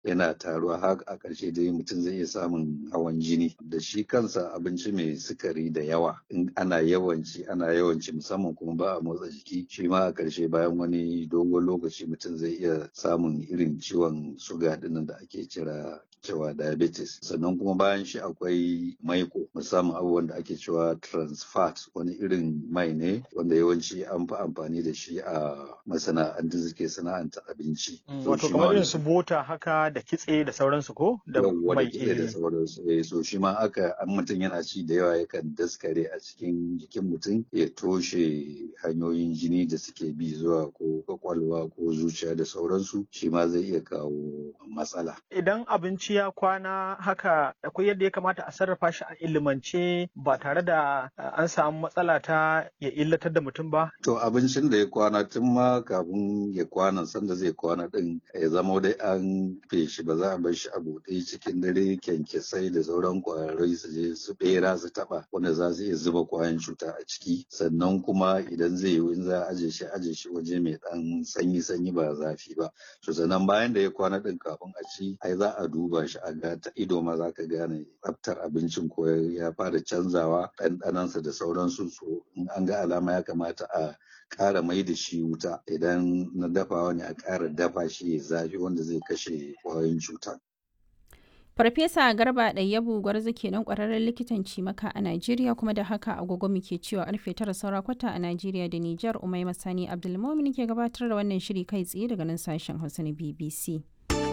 yana taruwa har a ƙarshe dai mutum zai iya samun hawan jini. Da shi kansa abinci mai sukari da yawa in ana yawanci musamman kuma ba a motsa jiki, shi ma a ƙarshe bayan wani dogon lokaci mutum zai iya samun irin ciwon suga ɗinnan da ake cewa diabetes. Sannan kuma bayan shi akwai maiko, musamman abubuwan da ake cewa trans fat, wani irin mai ne wanda yawanci an fi amfani da shi a masana'antu suke sana'anta abinci. Wato kamar irin su bota haka da kitse da sauransu ko? Da mai kitse da sauransu. So shi ma aka an mutum yana ci da yawa yakan daskare a cikin jikin mutum, ya toshe hanyoyin jini da suke bi zuwa ko kwakwalwa ko zuciya da sauransu, shi ma zai iya kawo matsala. Idan abinci ya kwana haka, akwai yadda ya kamata a sarrafa shi a ilimance ba tare da an samu matsala ta ya illatar da mutum ba? To abincin da ya kwana tun ma kafin ya kwana, sanda zai kwana din ya zama dai an feshi, ba za a bar shi a buɗe cikin dare kyankyasai da sauran ƙwarai su je su ɓera su taɓa, wanda za su iya zuba ƙwayan cuta a ciki. Sannan kuma idan zai yiwu in za a aje shi waje mai ɗan sanyi ba zafi ba. So sannan bayan da ya kwana din kafin a ci, ai za a duba shi a ga ta ido ma za ka gane tsaftar abincin ko ya fara canzawa, ɗanɗanansa da sauransu. So in an ga alama ya kamata a ƙara mai da shi wuta, idan na dafawa ne a ƙara dafa shi ya zafi wanda zai kashe ƙwayoyin cuta. Farfesa Garba Ɗayyabu Gwarzo kenan ƙwararren likitan cimaka a Najeriya, kuma da haka agogo muke cewa karfe 9 saura kwata a Najeriya da Nijar. Umaima Sani Abdulmumin ke gabatar da wannan shiri kai tsaye daga nan sashen Hausa na BBC.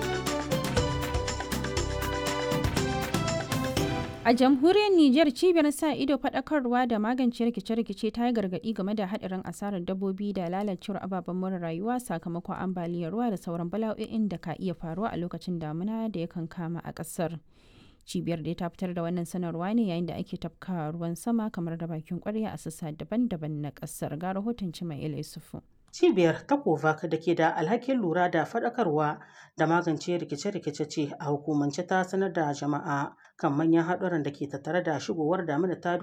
A jamhuriyar Nijar, cibiyar sa ido, faɗakarwa da magance rikice-rikice ta yi gargaɗi game da haɗarin asarar dabbobi da lalacewar ababen more rayuwa sakamakon ambaliyar ruwa da sauran bala'o'in da ka iya faruwa a lokacin damuna da yakan kama a ƙasar. Cibiyar dai ta fitar da wannan sanarwa ne yayin da ake tafka ruwan sama kamar da bakin ƙwarya a sassa daban-daban na ƙasar. Ga rahoton Cimail Yusufu. Cibiyar ta Kovac da ke da alhakin lura da faɗakarwa da magance rikice-rikice ce a hukumance ta sanar da jama'a kan manyan haɗuran da ke tattare da shigowar damina ta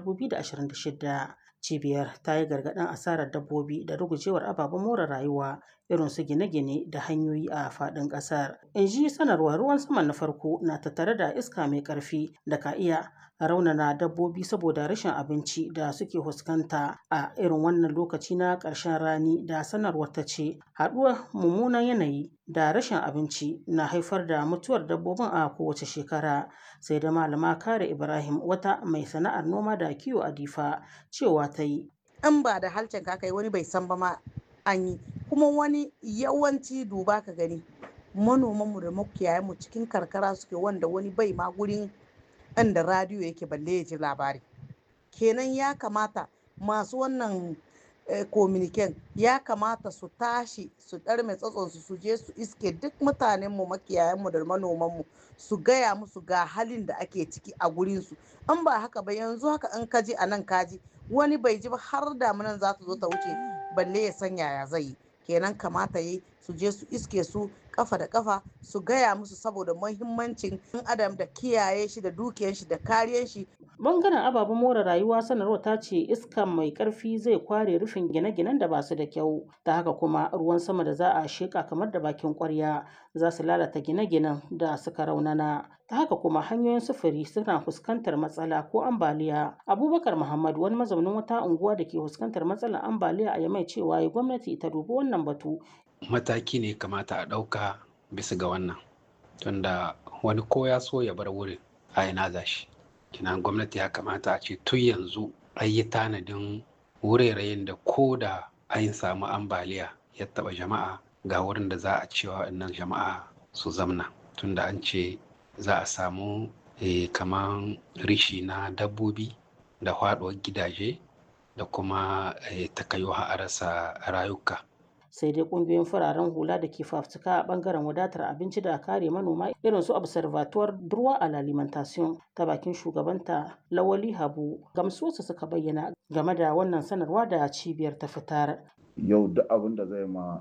2026. Cibiyar ta yi gargaɗin asarar dabbobi da rugujewar ababen more rayuwa irin su gine-gine da hanyoyi a faɗin ƙasar. In ji sanarwar, ruwan sama na farko na tattare da iska mai ƙarfi da ka iya raunana dabbobi saboda rashin abinci da suke fuskanta a irin wannan lokaci na ƙarshen rani. Da sanarwar ta ce haɗuwar mummunan yanayi da rashin abinci na haifar da mutuwar dabbobin a kowace shekara. Sai da malama Kare Ibrahim, wata mai sana'ar noma da kiwo a Difa, cewa ta yi, in ba da halcin ka kai wani bai san ba ma an yi, kuma wani yawanci duba ka gani manomanmu da makiyayanmu cikin karkara suke, wanda wani bai ma gurin inda radiyo yake balle ya ji labari. Kenan ya kamata masu wannan kominiken ya kamata su tashi su ɗarme tsatsonsu su je su iske duk mutanenmu makiyayanmu da manomanmu su gaya musu ga halin da ake ciki a gurinsu. In ba haka ba, yanzu haka in kaji a nan kaji wani bai ji ba har damunan za ta zo ta wuce balle ya san yaya zai yi. Kenan kamata yi su je su iske su kafa da kafa su gaya musu saboda muhimmancin ɗan adam da kiyaye shi da dukiyar shi da kariyar shi. Bangaren ababen more rayuwa, sanarwar ta ce iska mai karfi zai kware rufin gine-ginen da ba su da kyau, ta haka kuma ruwan sama da za a sheka kamar da bakin kwarya za su lalata gine-ginen da suka raunana. Ta haka kuma hanyoyin sufuri suna fuskantar matsala ko ambaliya. Abubakar Muhammad, wani mazaunin wata unguwa da ke fuskantar matsalar ambaliya a Yamai, cewa gwamnati ta dubi wannan batu. Mataki ne kamata a ɗauka bisa ga wannan, tunda wani ko ya so ya bar wurin a ina za shi. Kina gwamnati ya kamata a ce tun yanzu an yi tanadin wuraren da ko da an samu ambaliya ya taɓa jama'a, ga wurin da za a cewa waɗannan jama'a su zamna, tunda an ce za a samu kaman rishi na dabbobi da faɗuwar gidaje da kuma takayuwa a rasa rayuka. Sai dai kungiyoyin fararen hula da ke fafutuka a bangaren wadatar abinci da kare manoma irin su Observatoire Droit à l'Alimentation, ta bakin shugabanta Lawali Habu, gamsuwarsu suka bayyana game da wannan sanarwa da cibiyar ta fitar. Yau duk abin da zai ma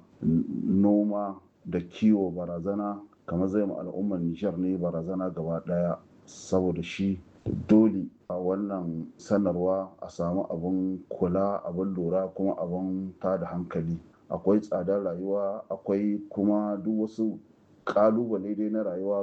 noma da kiwo barazana, kamar zai ma al'ummar Nijar ne barazana gaba daya, saboda shi dole a wannan sanarwa a samu abin kula, abin lura, kuma abin tada hankali. Akwai tsadar rayuwa, akwai kuma duk wasu ƙalubale dai na rayuwa